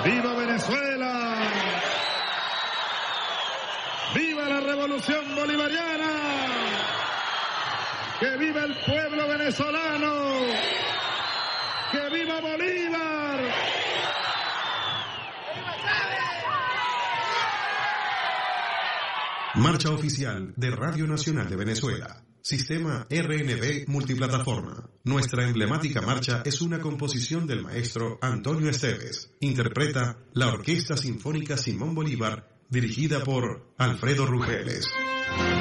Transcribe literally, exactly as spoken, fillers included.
¡Viva Venezuela! ¡Viva la revolución bolivariana! ¡Que viva el pueblo venezolano! ¡Que viva Bolívar! Marcha oficial de Radio Nacional de Venezuela. Sistema R N B multiplataforma. Nuestra emblemática marcha es una composición del maestro Antonio Esteves. Interpreta la Orquesta Sinfónica Simón Bolívar, dirigida por Alfredo Rugeles.